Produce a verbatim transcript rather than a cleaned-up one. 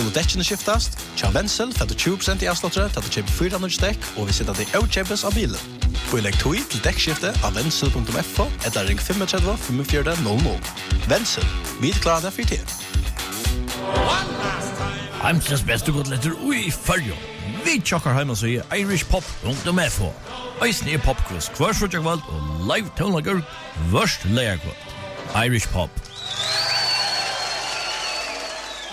skulle dekkene skiftast. Tja Wenzel får du tjue prosent i avslottere til at du kjøper fire hundre dekk, og vi sitter det avkjøpes av bilen. Boilegg tog til dekkskifte av wenzel punktum f o eller ring tre fem fem fire null null. Wenzel, vi er klare for tid. Heimsles beste godletter ui fyrjo. Vi tjokkar heima så i irish pop punktum f o. Eisen er popquiz, hver sutja kvalt og live tonlager, vørst leierkvalt. Irish Pop.